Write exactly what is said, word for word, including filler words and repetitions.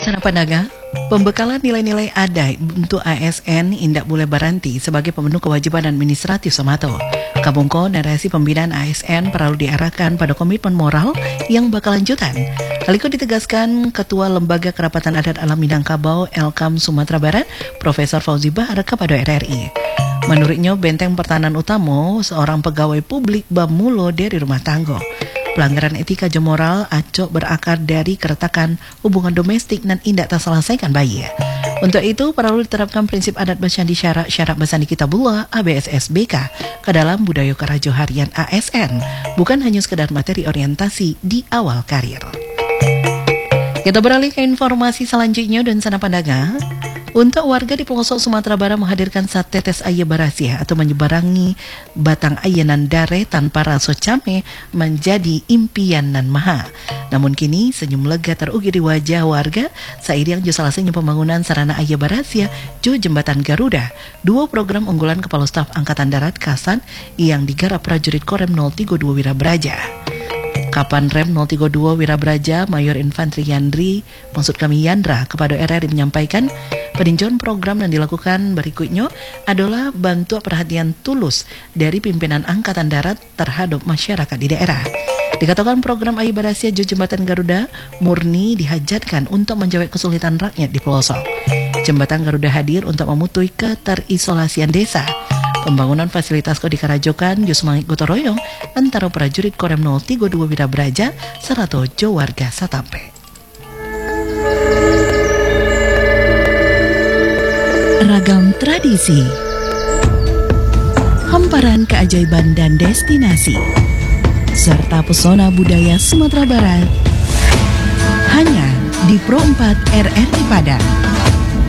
Sana Pandaga, pembekalan nilai-nilai adai untuk A S N indak boleh berhenti sebagai pemenuh kewajiban administratif semato. Kabungko narasi pembinaan A S N perlu diarahkan pada komitmen moral yang berkelanjutan. Hal itu ditegaskan Ketua Lembaga Kerapatan Adat Alam Minangkabau Elkam Sumatera Barat, Profesor Fauzi Bahar kepada R R I. Menurutnya, benteng pertahanan utama seorang pegawai publik bamulo dari rumah tangga. Pelanggaran etika dan moral acok berakar dari keretakan hubungan domestik dan indak terselesaikan bayi. Untuk itu, perlu diterapkan prinsip adat bersandi syarat syarat bersandi kitabullah A B S S B K ke dalam budaya karajo harian A S N, bukan hanya sekedar materi orientasi di awal karir. Kita beralih ke informasi selanjutnya dan Sana Pandaga. Untuk warga di pelosok Sumatera Barat menghadirkan sate tes ayam barasia atau menyeberangi batang ayanan dare tanpa rasa came menjadi impian nan maha. Namun kini senyum lega terukir di wajah warga seiring selesainya pembangunan sarana ayam barasia ju Jembatan Garuda, dua program unggulan Kepala Staf Angkatan Darat Kasat yang digarap prajurit Korem nol tiga dua Wirabraja. Kapan Rem nol tiga dua Wirabraja Mayor Infantri Yandri, maksud kami Yandra, kepada R R I menyampaikan peninjauan program yang dilakukan berikutnya adalah bantu perhatian tulus dari pimpinan Angkatan Darat terhadap masyarakat di daerah. Dikatakan program Ayah Barasia Ju Jembatan Garuda murni dihajatkan untuk menjawab kesulitan rakyat di pelosok. Jembatan Garuda hadir untuk memutui keterisolasian desa. Pembangunan fasilitas kodi Karajokan Jusmangit Gotoroyong antara prajurit Korem nol tiga dua Wirabraja serta jo warga Satampe. Ragam tradisi, hamparan keajaiban dan destinasi, serta pesona budaya Sumatera Barat hanya di Pro empat R R I Padang.